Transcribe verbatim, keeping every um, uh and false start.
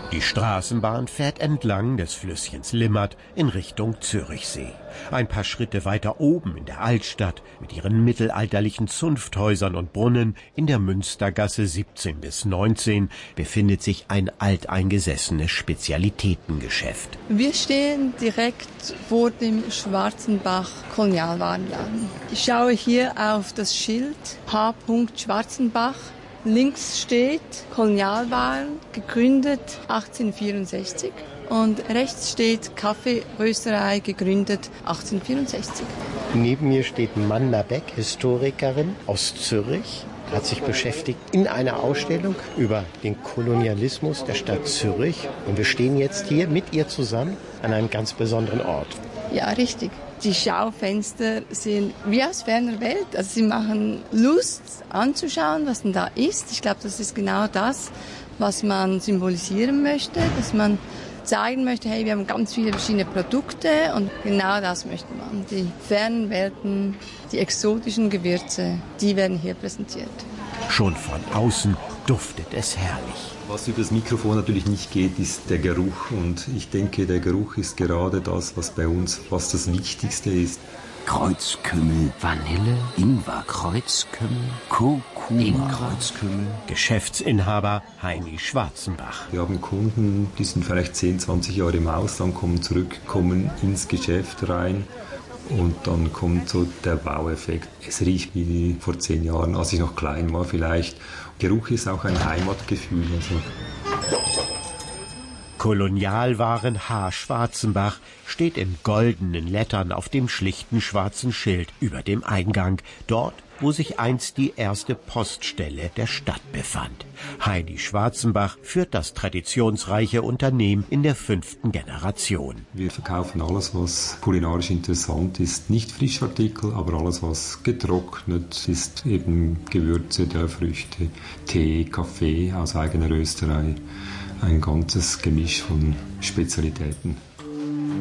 Die Straßenbahn fährt entlang des Flüsschens Limmert in Richtung Zürichsee. Ein paar Schritte weiter oben in der Altstadt mit ihren mittelalterlichen Zunfthäusern und Brunnen in der Münstergasse siebzehn bis neunzehn befindet sich ein alteingesessenes Spezialitätengeschäft. Wir stehen direkt vor dem Schwarzenbach Kolonialwarenladen. Ich schaue hier auf das Schild H. Schwarzenbach. Links steht Kolonialwaren, gegründet achtzehnhundertvierundsechzig. Und rechts steht Kaffeerösterei, gegründet achtzehnhundertvierundsechzig. Neben mir steht Manda Beck, Historikerin aus Zürich. Hat sich beschäftigt in einer Ausstellung über den Kolonialismus der Stadt Zürich. Und wir stehen jetzt hier mit ihr zusammen an einem ganz besonderen Ort. Ja, richtig. Die Schaufenster sind wie aus ferner Welt. Also sie machen Lust anzuschauen, was denn da ist. Ich glaube, das ist genau das, was man symbolisieren möchte, dass man zeigen möchte, hey, wir haben ganz viele verschiedene Produkte und genau das möchte man. Die fernen Welten, die exotischen Gewürze, die werden hier präsentiert. Schon von außen duftet es herrlich. Was über das Mikrofon natürlich nicht geht, ist der Geruch. Und ich denke, der Geruch ist gerade das, was bei uns was das Wichtigste ist. Kreuzkümmel, Vanille, Ingwer, Kreuzkümmel, Kurkuma, Kreuzkümmel. Geschäftsinhaber Heini Schwarzenbach. Wir haben Kunden, die sind vielleicht zehn, zwanzig Jahre im Ausland, kommen zurück, kommen ins Geschäft rein. Und dann kommt so der Wow-Effekt. Es riecht wie vor zehn Jahren, als ich noch klein war vielleicht. Geruch ist auch ein Heimatgefühl. Also. Kolonialwaren H. Schwarzenbach steht in goldenen Lettern auf dem schlichten schwarzen Schild über dem Eingang, dort, wo sich einst die erste Poststelle der Stadt befand. Heini Schwarzenbach führt das traditionsreiche Unternehmen in der fünften Generation. Wir verkaufen alles, was kulinarisch interessant ist. Nicht Frischartikel, aber alles, was getrocknet ist, eben Gewürze, Dörrfrüchte, Tee, Kaffee aus eigener Rösterei. Ein ganzes Gemisch von Spezialitäten.